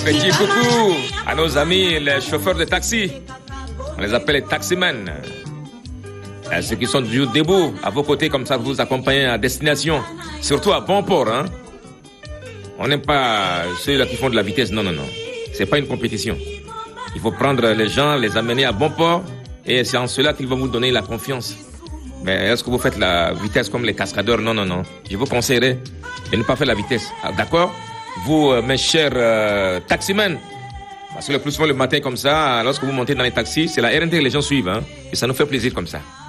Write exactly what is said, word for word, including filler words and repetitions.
petit coucou à nos amis les chauffeurs de taxi. On les appelle les taximens. Ceux qui sont toujours debout à vos côtés comme ça, vous accompagner à destination. Surtout à bon port. Hein. On n'aime pas ceux-là qui font de la vitesse. Non, non, non. C'est pas une compétition. Il faut prendre les gens, les amener à bon port. Et c'est en cela qu'ils vont vous donner la confiance. Mais est-ce que vous faites la vitesse comme les cascadeurs? Non, non, non. Je vous conseillerais de ne pas faire la vitesse. Ah, d'accord? Vous, euh, mes chers euh, taximens, parce que le plus souvent le matin comme ça, lorsque vous montez dans les taxis, c'est la R N T que les gens suivent. Hein, et ça nous fait plaisir comme ça.